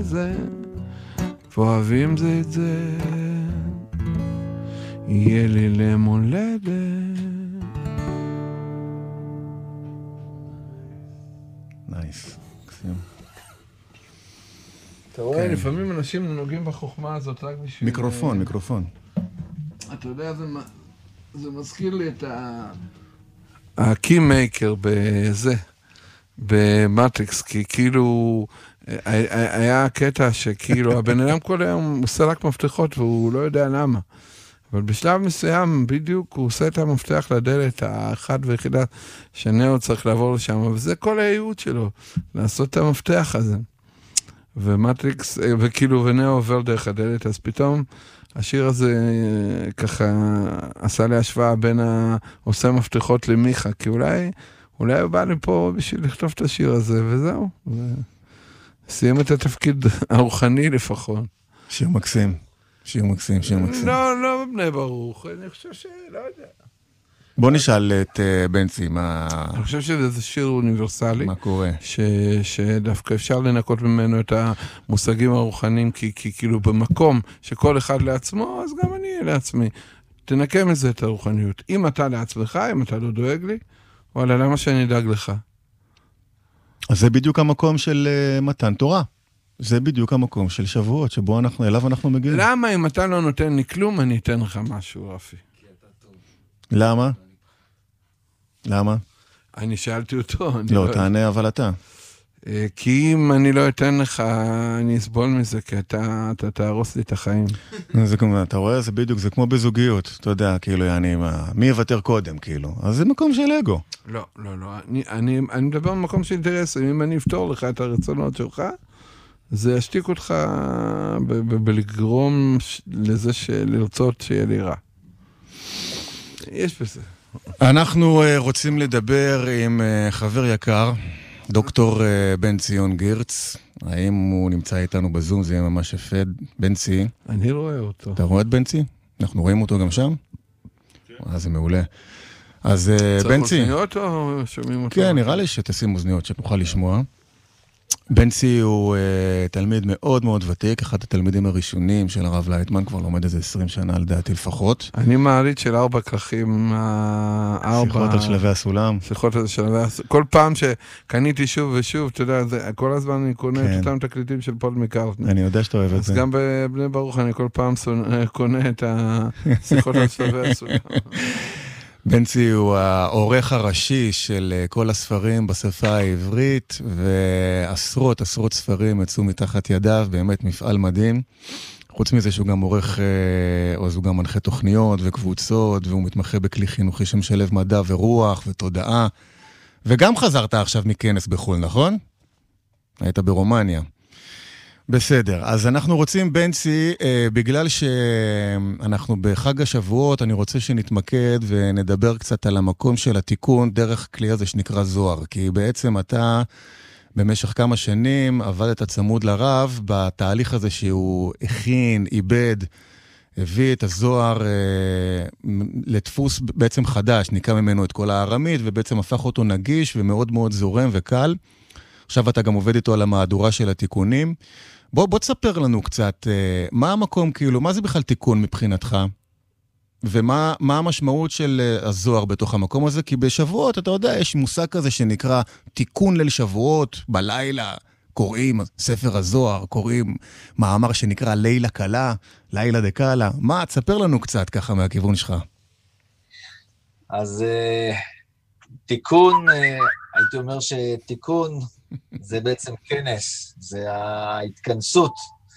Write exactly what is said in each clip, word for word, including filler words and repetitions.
זה, ואוהבים זה את זה, יהיה לי למולדת. נייס, קסים. אתה רואה, לפעמים אנשים נוגעים בחוכמה הזאת רק בשביל... מיקרופון, מיקרופון. אתה יודע, זה מזכיר לי את ה... הקימקר בזה, במטריקס, כי כאילו... היה קטע שכאילו הבן אדם כל היום עושה רק מפתחות והוא לא יודע למה. אבל בשלב מסוים בדיוק הוא עושה את המפתח לדלת האחת ויחידה שנאו צריך לעבור לשם, וזה כל הייעוד שלו, לעשות את המפתח הזה. ומטריקס, וכאילו ונאו עובר דרך הדלת, אז פתאום השיר הזה ככה עשה לי השוואה בין העושה מפתחות למיכה, כי אולי, אולי הוא בא לפה בשביל לכתוב את השיר הזה, וזהו. ו... סיים את התפקיד הרוחני לפחות. שיר מקסים, שיר מקסים, שיר מקסים. לא, לא בני ברוך, אני חושב שלא יודע. בוא נשאל את בנצי, מה... אני חושב שזה שיר אוניברסלי. מה קורה? שדווקא אפשר לנקות ממנו את המושגים הרוחניים, כי כאילו במקום שכל אחד לעצמו, אז גם אני אהיה לעצמי. תנקה מזה את הרוחניות. אם אתה לעצמך, אם אתה לא דואג לי, וואלה, למה שאני אדאג לך? אז זה בדיוק המקום של uh, מתן תורה. זה בדיוק המקום של שבועות, שבו אנחנו, אליו אנחנו מגיעים. למה אם אתה לא נותן לי כלום, אני אתן לך משהו, רפי? למה? למה? אני שאלתי אותו. לא, לא תענה, אבל אתה. כי אם אני לא אתן לך, אני אסבול מזה, כי אתה, אתה תהרוס לי את החיים. זה כמו, אתה רואה, זה בדיוק, זה כמו בזוגיות, אתה יודע, כאילו, אני, מי יוותר קודם, כאילו? אז זה מקום של אגו. לא, לא, לא, אני, אני, אני מדבר במקום של אינטרסים, אם אני אפתור לך את הרצונות שלך, זה ישתיק אותך ב- ב- בלגרום לזה לרצות שיהיה לי רע. יש בזה. אנחנו רוצים לדבר עם חבר יקר, דוקטור בן ציון גירץ. האם הוא נמצא איתנו בזום? זה יהיה ממש יפה. בנצי. אני רואה אותו. אתה רואה את בנצי? אנחנו רואים אותו גם שם? כן. אז זה מעולה. אז בנצי... צריך אוזניות או שומעים אותו? כן, נראה לי שתשים אוזניות שתוכל לשמוע. בנצי הוא uh, תלמיד מאוד מאוד ותיק, אחד התלמידים הראשונים של הרב לייטמן, כבר לומד איזה עשרים שנה על דעתי לפחות. אני מעריץ של ארבע כרכים, ארבע... שיחות על שלבי הסולם. שיחות על שלבי הסולם. כל פעם שקניתי שוב ושוב, אתה יודע, זה, כל הזמן אני קונה כן. את אותם תקליטים של פול מקארטני. אני יודע שאתה אוהב את אז זה. אז גם בבני ברוך אני כל פעם קונה את השיחות על שלבי הסולם. בנצי הוא העורך הראשי של כל הספרים בשפה העברית, ועשרות עשרות ספרים יצאו מתחת ידיו, באמת מפעל מדהים. חוץ מזה שהוא גם עורך, אז הוא גם מנחה תוכניות וקבוצות, והוא מתמחה בכלי חינוכי שמשלב מדע ורוח ותודעה. וגם חזרת עכשיו מכנס בחול, נכון? היית ברומניה. בסדר, אז אנחנו רוצים, בנצי, אה, בגלל שאנחנו בחג השבועות, אני רוצה שנתמקד ונדבר קצת על המקום של התיקון דרך כלי הזה שנקרא זוהר, כי בעצם אתה במשך כמה שנים עבדת צמוד לרב בתהליך הזה שהוא הכין, איבד, הביא את הזוהר אה, לדפוס בעצם חדש, ניקה ממנו את כל הארמית ובעצם הפך אותו נגיש ומאוד מאוד זורם וקל. עכשיו אתה גם עובד איתו על המהדורה של התיקונים. בוא, בוא תספר לנו קצת, אה, מה המקום, כאילו, מה זה בכלל תיקון מבחינתך? ומה מה המשמעות של אה, הזוהר בתוך המקום הזה? כי בשבועות, אתה יודע, יש מושג כזה שנקרא תיקון ליל שבועות, בלילה קוראים ספר הזוהר, קוראים מאמר שנקרא לילה קלה, לילה דקלה. מה, תספר לנו קצת ככה מהכיוון שלך. אז אה, תיקון, אה, הייתי אומר שתיקון... זה בעצם כנס, זה ההתכנסות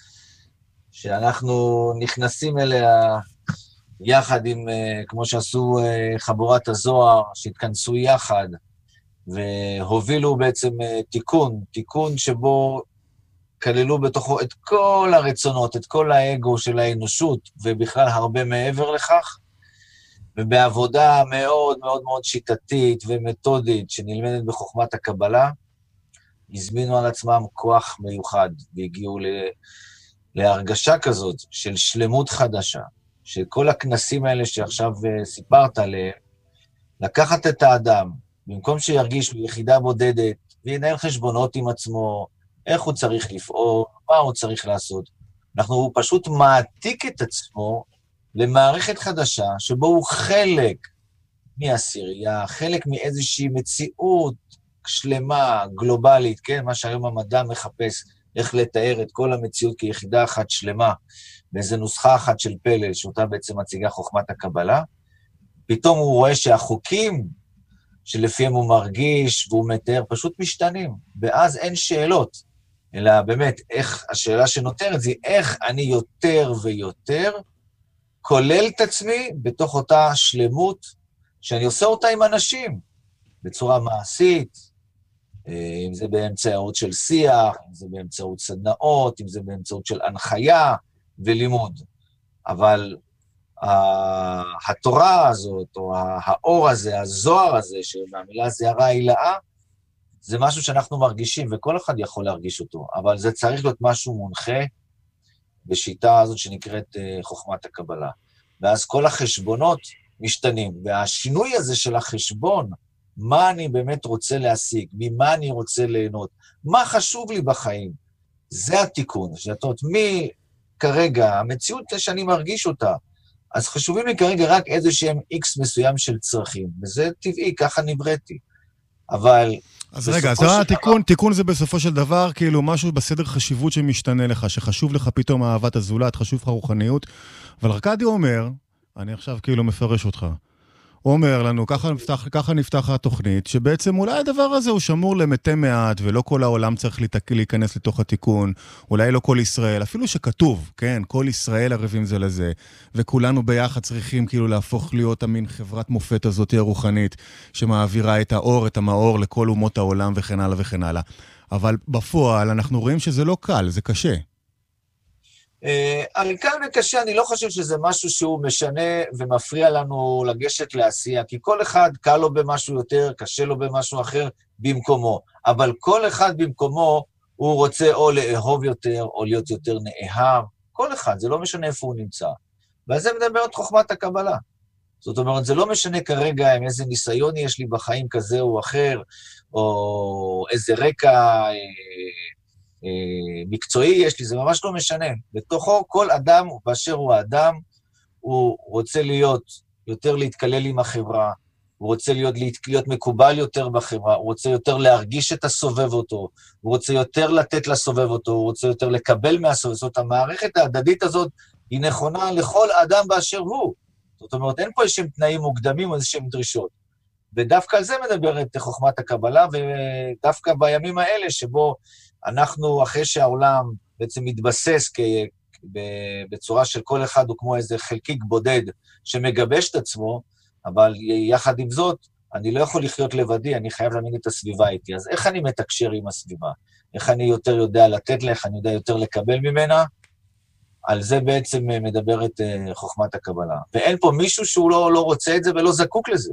שאנחנו נכנסים אליה יחד עם, כמו שעשו חבורת הזוהר, שהתכנסו יחד והובילו בעצם תיקון, תיקון שבו כללו בתוכו את כל הרצונות, את כל האגו של האנושות, ובכלל הרבה מעבר לכך, ובעבודה מאוד מאוד מאוד שיטתית ומתודית שנלמדת בחוכמת הקבלה, הזמינו על עצמם כוח מיוחד, והגיעו להרגשה כזאת של שלמות חדשה, שכל הכנסים האלה שעכשיו סיפרת עליהם, לקחת את האדם, במקום שירגיש ביחידה בודדת, וינהל חשבונות עם עצמו, איך הוא צריך לפעול, מה הוא צריך לעשות. אנחנו, הוא פשוט מעתיק את עצמו למערכת חדשה, שבו הוא חלק מהעשירייה, חלק מאיזושהי מציאות שלמה, גלובלית, כן? מה שהיום המדע מחפש, איך לתאר את כל המציאות כיחידה אחת שלמה, באיזו נוסחה אחת של פלא, שאותה בעצם מציגה חוכמת הקבלה. פתאום הוא רואה שהחוקים שלפיהם הוא מרגיש והוא מתאר פשוט משתנים, ואז אין שאלות, אלא באמת, איך, השאלה שנותרת זה איך אני יותר ויותר כולל את עצמי בתוך אותה שלמות שאני עושה אותה עם אנשים, בצורה מעשית, אם זה באמצעות של שיח, אם זה באמצעות סדנאות, אם זה באמצעות של הנחיה ולימוד. אבל התורה הזאת, או האור הזה, הזוהר הזה, שהמילה זהרה הילאה, זה משהו שאנחנו מרגישים, וכל אחד יכול להרגיש אותו, אבל זה צריך להיות משהו מונחה בשיטה הזאת שנקראת חוכמת הקבלה. ואז כל החשבונות משתנים, והשינוי הזה של החשבון, מה אני באמת רוצה להשיג, ממה אני רוצה ליהנות, מה חשוב לי בחיים, זה התיקון. זאת אומרת, מי כרגע, המציאות שאני מרגיש אותה, אז חשובים לי כרגע רק איזה שהם איקס מסוים של צרכים, וזה טבעי, ככה נבראתי. אבל... אז רגע, אז התיקון, תיקון זה בסופו של דבר, כאילו משהו בסדר חשיבות שמשתנה לך, שחשוב לך פתאום אהבת הזולת, חשוב לך רוחניות, אבל ארקדי אומר, אני עכשיו כאילו מפרש אותך, הוא אומר לנו, ככה נפתח, ככה נפתח התוכנית, שבעצם אולי הדבר הזה הוא שמור למתי מעט, ולא כל העולם צריך להיכנס לתוך התיקון, אולי לא כל ישראל, אפילו שכתוב, כן, כל ישראל ערבים זה לזה, וכולנו ביחד צריכים כאילו להפוך להיות המין חברת מופת הזאת הרוחנית, שמעבירה את האור, את המאור לכל אומות העולם וכן הלאה וכן הלאה. אבל בפועל אנחנו רואים שזה לא קל, זה קשה. על קל וקשה, אני לא חושב שזה משהו שהוא משנה ומפריע לנו לגשת לעשייה, כי כל אחד קל לו במשהו יותר, קשה לו במשהו אחר במקומו, אבל כל אחד במקומו הוא רוצה או לאהוב יותר, או להיות יותר נאהב, כל אחד, זה לא משנה איפה הוא נמצא. ועל זה מדברת חוכמת הקבלה. זאת אומרת, זה לא משנה כרגע עם איזה ניסיון יש לי בחיים כזה או אחר, או איזה רקע... מקצועי יש לי, זה ממש לא משנה. בתוכו כל אדם, באשר הוא האדם, הוא רוצה להיות, יותר להתקלל עם החברה, הוא רוצה להיות, להיות מקובל יותר בחברה, הוא רוצה יותר להרגיש את הסובב אותו, הוא רוצה יותר לתת לסובב אותו, הוא רוצה יותר לקבל מהסובב. זאת המערכת ההדדית הזאת היא נכונה לכל אדם באשר הוא. זאת אומרת, אין פה איזשהם תנאים מוקדמים או איזשהם דרישות. ודווקא על זה מדברת חוכמת הקבלה, ודווקא בימים האלה שבו אנחנו, אחרי שהעולם בעצם מתבסס כ... בצורה של כל אחד הוא כמו איזה חלקיק בודד שמגבש את עצמו, אבל יחד עם זאת, אני לא יכול לחיות לבדי, אני חייב להאמין את הסביבה איתי. אז איך אני מתקשר עם הסביבה? איך אני יותר יודע לתת לה, איך אני יודע יותר לקבל ממנה? על זה בעצם מדברת חוכמת הקבלה. ואין פה מישהו שהוא לא, לא רוצה את זה ולא זקוק לזה.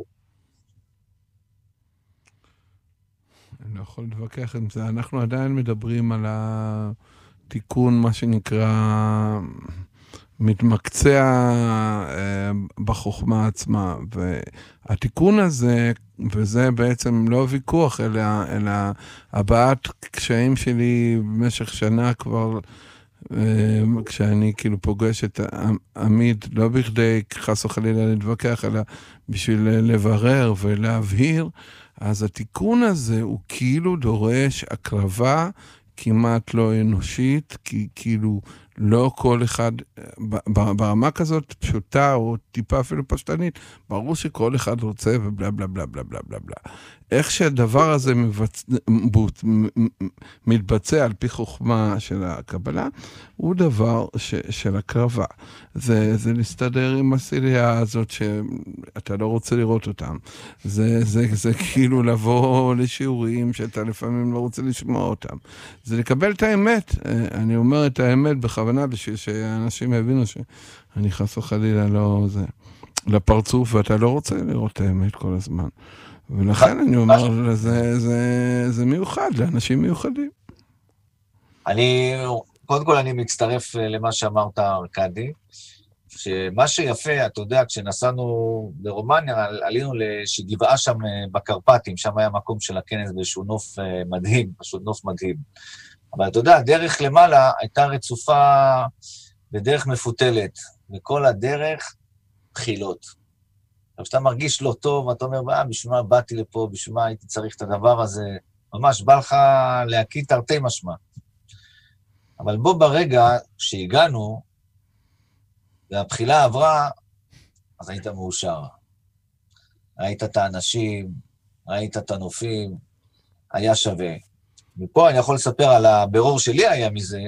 אני לא יכול להתווכח עם זה. אנחנו עדיין מדברים על התיקון, מה שנקרא, מתמקצע בחוכמה עצמה. והתיקון הזה, וזה בעצם לא ויכוח, אלא, אלא הבעת קשיים שלי במשך שנה כבר, כשאני כאילו פוגש את עמית, לא בכדי חס וחלילה להתווכח, אלא בשביל לברר ולהבהיר, אז התיקון הזה הוא כאילו דורש הקרבה כמעט לא אנושית, כי כאילו לא כל אחד, ברמה כזאת פשוטה או טיפה אפילו פשטנית, ברור שכל אחד רוצה ובלה בלה בלה בלה בלה בלה בלה. איך שהדבר הזה מבצ... מתבצע על פי חוכמה של הקבלה, הוא דבר ש... של הקרבה. זה, זה להסתדר עם הסיליה הזאת שאתה לא רוצה לראות אותם. זה, זה, זה כאילו לבוא לשיעורים שאתה לפעמים לא רוצה לשמוע אותם. זה לקבל את האמת. אני אומר את האמת בכוונה בשביל שאנשים הבינו שאני חס וחלילה לא זה, לפרצוף, ואתה לא רוצה לראות את האמת כל הזמן. ולכן אני אומר, זה, זה, זה מיוחד, לאנשים מיוחדים. אני, קודם כל אני מצטרף למה שאמרת, ארקדי, שמה שיפה, אתה יודע, כשנסענו לרומניה, עלינו לגבעה שם בקרפטים, שם היה מקום של הכנס באיזשהו נוף מדהים, פשוט נוף מדהים. אבל אתה יודע, הדרך למעלה הייתה רצופה בדרך מפותלת, וכל הדרך בחילות. עכשיו, כשאתה מרגיש לא טוב, אתה אומר, אה, בשביל מה באתי לפה, בשביל מה הייתי צריך את הדבר הזה, ממש בא לך להקיא תרתי משמע. אבל בוא ברגע שהגענו, והבחילה עברה, אז היית מאושר. ראית את האנשים, ראית את הנופים, היה שווה. מפה אני יכול לספר על הבירור שלי היה מזה,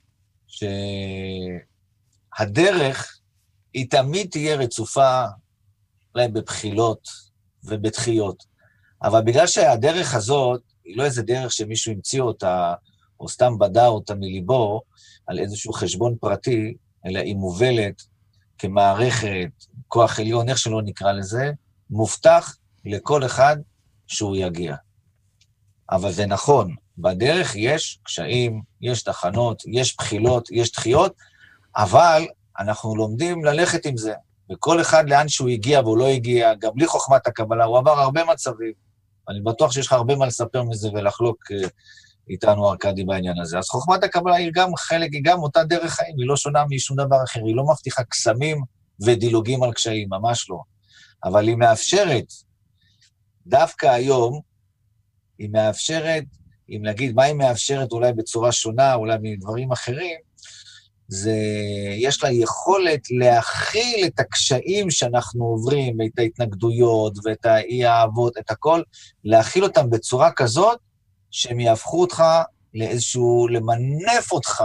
שהדרך היא תמיד תהיה רצופה להם בבחילות ובתחיות. אבל בגלל שהדרך הזאת היא לא איזה דרך שמישהו המציא אותה, או סתם בדע אותה מליבו, על איזשהו חשבון פרטי, אלא היא מובלת כמערכת, כוח עליון, איך שלא נקרא לזה, מובטח לכל אחד שהוא יגיע. אבל זה נכון, בדרך יש קשיים, יש תחנות, יש בחילות, יש דחיות, אבל אנחנו לומדים ללכת עם זה. וכל אחד לאן שהוא הגיע והוא לא הגיע, גם בלי חוכמת הקבלה, הוא עבר הרבה מצבים. אני בטוח שיש לך הרבה מה לספר מזה ולחלוק איתנו ארקדי בעניין הזה. אז חוכמת הקבלה היא גם חלק, היא גם אותה דרך חיים, היא לא שונה משום דבר אחר, היא לא מבטיחה קסמים ודילוגים על קשיים, ממש לא. אבל היא מאפשרת, דווקא היום, היא מאפשרת, אם נגיד מה היא מאפשרת אולי בצורה שונה, אולי מדברים אחרים, זה, יש לה יכולת להכיל את הקשיים שאנחנו עוברים, את ההתנגדויות ואת האי-אהבות, את הכל, להכיל אותם בצורה כזאת, שהם יהפכו אותך לאיזשהו, למנף אותך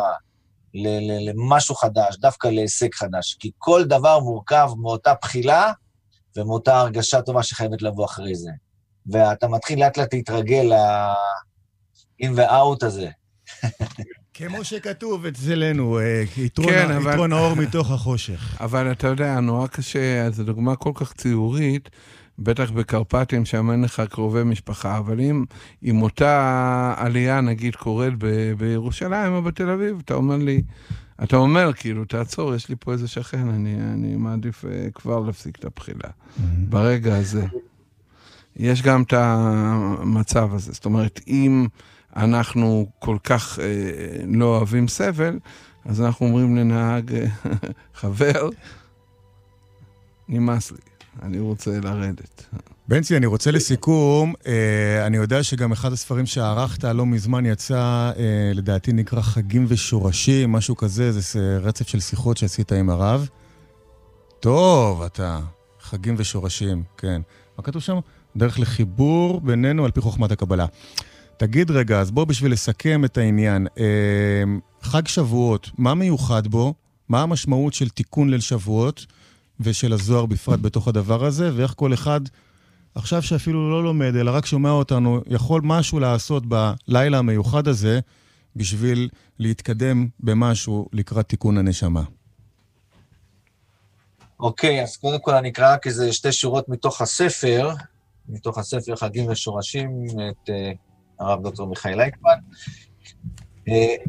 למשהו חדש, דווקא להישג חדש, כי כל דבר מורכב מאותה בחילה, ומאותה הרגשה טובה שחייבת לבוא אחרי זה. ואתה מתחיל לאט לאט להתרגל ל-in ו-out הזה. כמו שכתוב אצלנו, יתרון, כן, אבל... יתרון האור מתוך החושך. אבל אתה יודע, נורא קשה, זו דוגמה כל כך ציורית, בטח בקרפטים שם אין לך קרובי משפחה, אבל אם, אם אותה עלייה נגיד קורית ב- בירושלים או בתל אביב, אתה אומר לי, אתה אומר כאילו, תעצור, יש לי פה איזה שכן, אני, אני מעדיף uh, כבר להפסיק את הבחילה. Mm-hmm. ברגע הזה. יש גם את המצב הזה, זאת אומרת, אם אנחנו כל כך uh, לא אוהבים סבל, אז אנחנו אומרים לנהג, חבר, נמאס לי. אני רוצה לרדת. בנצי, אני רוצה לסיכום, אני יודע שגם אחד הספרים שערכת לא מזמן יצא, לדעתי נקרא חגים ושורשים, משהו כזה, זה רצף של שיחות שעשית עם הרב. טוב, אתה, חגים ושורשים, כן. מה כתוב שם? דרך לחיבור בינינו על פי חוכמת הקבלה. תגיד רגע, אז בוא בשביל לסכם את העניין, חג שבועות, מה מיוחד בו? מה המשמעות של תיקון ליל שבועות? ושל הזוהר בפרט בתוך הדבר הזה, ואיך כל אחד, עכשיו שאפילו לא לומד, אלא רק שומע אותנו, יכול משהו לעשות בלילה המיוחד הזה, בשביל להתקדם במשהו לקראת תיקון הנשמה. אוקיי, אז קודם כל אני אקרא רק איזה שתי שורות מתוך הספר, מתוך הספר חגים ושורשים, את uh, הרב דוקטור מיכאל לייטמן. Uh,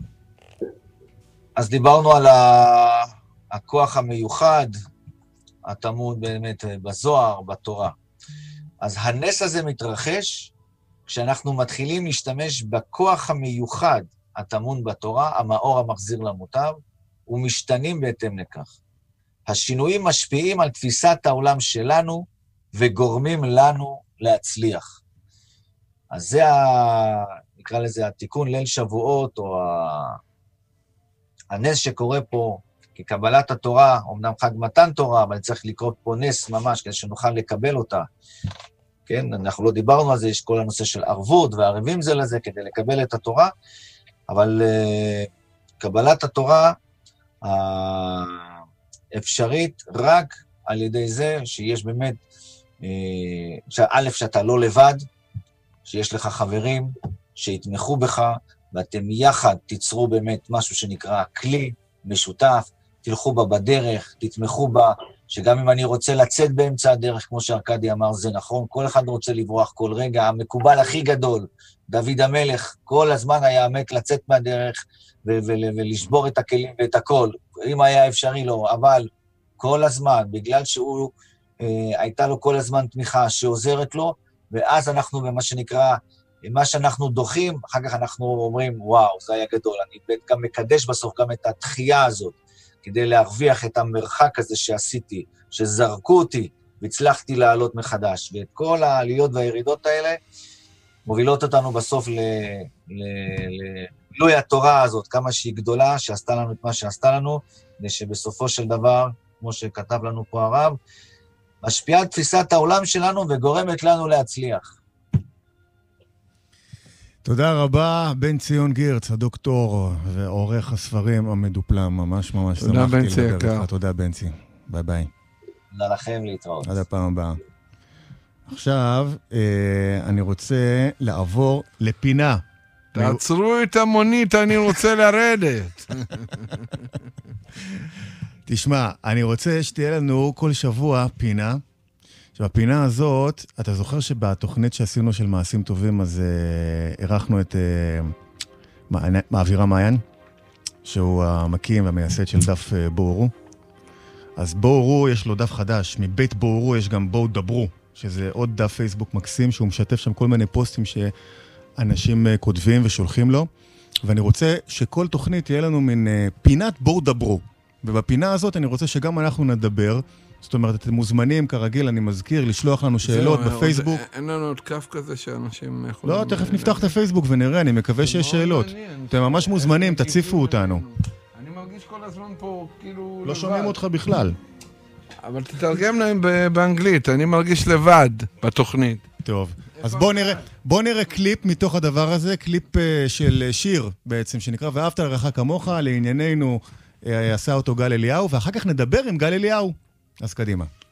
אז דיברנו על ה... הכוח המיוחד, התמוד באמת בזוהר, בתורה. אז הנס הזה מתרחש כשאנחנו מתחילים להשתמש בכוח המיוחד, התמון בתורה, המאור המחזיר למוטב, ומשתנים בהתאם לכך. השינויים משפיעים על תפיסת העולם שלנו, וגורמים לנו להצליח. אז זה, ה... נקרא לזה, התיקון ליל שבועות, או ה... הנס שקורה פה, כי קבלת התורה, אמנם חג מתן תורה, אבל צריך לקרוא פה נס ממש, כדי שנוכל לקבל אותה. כן, אנחנו לא דיברנו על זה, יש כל הנושא של ערבות, וערבים זה לזה, כדי לקבל את התורה, אבל uh, קבלת התורה uh, אפשרית רק על ידי זה שיש באמת, uh, א', שאתה לא לבד, שיש לך חברים שיתמכו בך, ואתם יחד תיצרו באמת משהו שנקרא כלי משותף, תלכו בה בדרך, תתמכו בה, שגם אם אני רוצה לצאת באמצע הדרך, כמו שארקדי אמר, זה נכון, כל אחד רוצה לברוח כל רגע, המקובל הכי גדול, דוד המלך, כל הזמן היה מת לצאת מהדרך, ו- ו- ולשבור את הכלים ואת הכל, אם היה אפשרי לו, אבל כל הזמן, בגלל שהוא, אה, הייתה לו כל הזמן תמיכה שעוזרת לו, ואז אנחנו במה שנקרא, מה שאנחנו דוחים, אחר כך אנחנו אומרים, וואו, זה היה גדול. אני גם מקדש בסוף גם את התחייה הזאת, כדי להרוויח את המרחק הזה שעשיתי, שזרקו אותי, והצלחתי לעלות מחדש. ואת כל העליות והירידות האלה, מובילות אותנו בסוף לגילוי התורה הזאת, כמה שהיא גדולה, שעשתה לנו את מה שעשתה לנו, ושבסופו של דבר, כמו שכתב לנו פה הרב, משפיעה על תפיסת העולם שלנו וגורמת לנו להצליח. תודה רבה, בן ציון גירץ, הדוקטור ועורך הספרים המדופלם, ממש ממש שמחתי לדבר איתך. תודה בנצי, ביי ביי. תודה לכם, להתראות. עד הפעם הבאה. עכשיו, אה, אני רוצה לעבור לפינה. תעצרו את המונית, אני רוצה לרדת. תשמע, אני רוצה שתהיה לנו כל שבוע פינה. שבפינה הזאת, אתה זוכר שבתוכנית שעשינו של מעשים טובים, אז uh, ערכנו את uh, מעבירה מעיין, שהוא המקים והמייסד של דף uh, בואו. אז בואו יש לו דף חדש, מבית בואו יש גם בואו דברו, שזה עוד דף פייסבוק מקסים, שהוא משתף שם כל מיני פוסטים שאנשים uh, כותבים ושולחים לו, ואני רוצה שכל תוכנית תהיה לנו מין uh, פינת בואו דברו, ובפינה הזאת אני רוצה שגם אנחנו נדבר, זאת אומרת, אתם מוזמנים, כרגיל, אני מזכיר, לשלוח לנו שאלות בפייסבוק. אין לנו עוד כף כזה שאנשים יכולים... לא, תכף נפתח את הפייסבוק ונראה, אני מקווה שיש שאלות. אתם ממש מוזמנים, תציפו אותנו. אני מרגיש כל הזמן פה, כאילו... לא שומעים אותך בכלל. אבל תתרגם להם באנגלית, אני מרגיש לבד בתוכנית. טוב, אז בוא נראה, בוא נראה קליפ מתוך הדבר הזה, קליפ של שיר בעצם, שנקרא ואהבת לרעך כמוך, לענייננו עשה אותו גל אליהו, ואחר כך נדבר עם גל אליהו. אז קדימה.